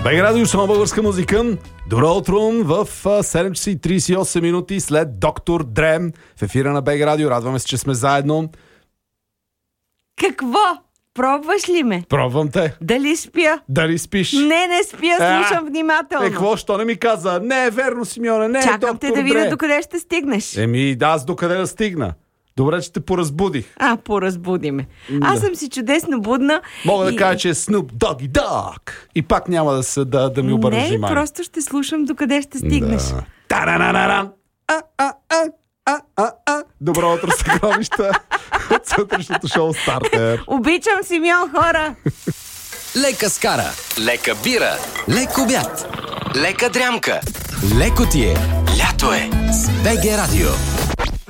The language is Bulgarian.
БГ Радио, само българска музика. Добро утро в 7 часа и 38 минути след Доктор Дрем в ефира на БГ Радио. Радваме се, че сме заедно. Какво? Пробваш ли ме? Пробвам те. Дали спя? Дали спиш? Не спя, слушам внимателно. Какво? Що не ми каза? Не е верно, Симеоне, не е Чакам доктор те да видя Дре. докъде ще стигнеш. Аз докъде да стигна. Добре, че те поразбудих. Поразбуди ме. Аз съм си чудесно будна. Мога да кажа, че е Snoop Doggy Dogg. И пак няма да ми обърнеш Не, внимание. просто ще слушам докъде ще стигнеш. Да. Та-ра-ра-ра-ран. Добро утро, съкровища от сутрешното шоу Стартер. Обичам Симеон, хора! Лека скара, лека бира, лек обяд, лека дрямка. Леко ти е, лято е с БГ Радио.